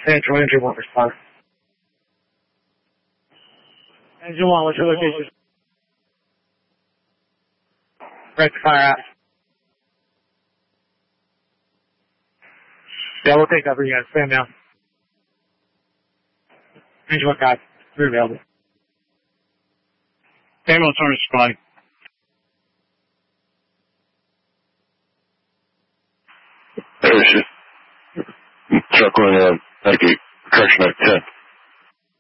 Central Engine 1 respond. Engine 1, what's your location? Rectifier out. Yeah, we'll take over, you guys. Stand down. Engine 1 guys. We're available. Ambulance on responding. Truck 1, thank you. Correction at 10.